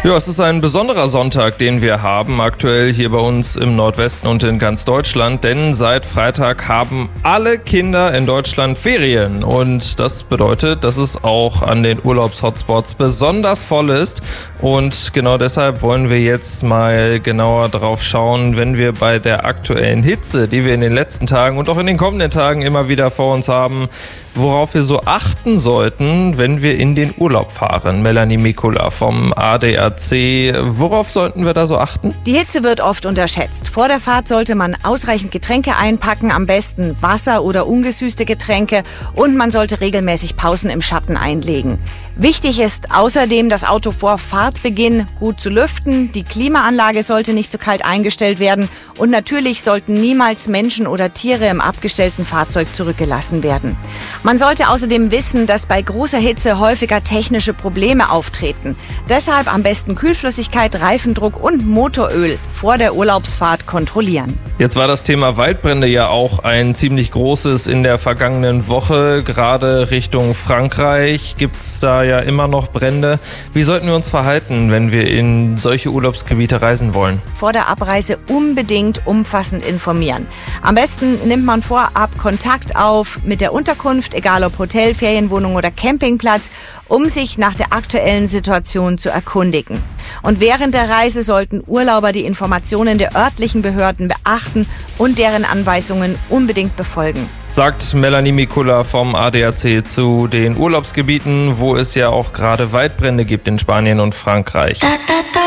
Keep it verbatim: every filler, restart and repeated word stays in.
Ja, es ist ein besonderer Sonntag, den wir haben, aktuell hier bei uns im Nordwesten und in ganz Deutschland, denn seit Freitag haben alle Kinder in Deutschland Ferien und das bedeutet, dass es auch an den Urlaubshotspots besonders voll ist und genau deshalb wollen wir jetzt mal genauer drauf schauen, wenn wir bei der aktuellen Hitze, die wir in den letzten Tagen und auch in den kommenden Tagen immer wieder vor uns haben, worauf wir so achten sollten, wenn wir in den Urlaub fahren. Melanie Mikula vom A D A C, worauf sollten wir da so achten? Die Hitze wird oft unterschätzt. Vor der Fahrt sollte man ausreichend Getränke einpacken, am besten Wasser oder ungesüßte Getränke, und man sollte regelmäßig Pausen im Schatten einlegen. Wichtig ist außerdem, das Auto vor Fahrtbeginn gut zu lüften, die Klimaanlage sollte nicht zu kalt eingestellt werden und natürlich sollten niemals Menschen oder Tiere im abgestellten Fahrzeug zurückgelassen werden. Man sollte außerdem wissen, dass bei großer Hitze häufiger technische Probleme auftreten. Deshalb am besten Kühlflüssigkeit, Reifendruck und Motoröl vor der Urlaubsfahrt kontrollieren. Jetzt war das Thema Waldbrände ja auch ein ziemlich großes in der vergangenen Woche. Gerade Richtung Frankreich gibt es da ja immer noch Brände. Wie sollten wir uns verhalten, wenn wir in solche Urlaubsgebiete reisen wollen? Vor der Abreise unbedingt umfassend informieren. Am besten nimmt man vorab Kontakt auf mit der Unterkunft, egal ob Hotel, Ferienwohnung oder Campingplatz, um sich nach der aktuellen Situation zu erkundigen. Und während der Reise sollten Urlauber die Informationen der örtlichen Behörden beachten und deren Anweisungen unbedingt befolgen. Sagt Melanie Mikula vom A D A C zu den Urlaubsgebieten, wo es ja auch gerade Waldbrände gibt in Spanien und Frankreich.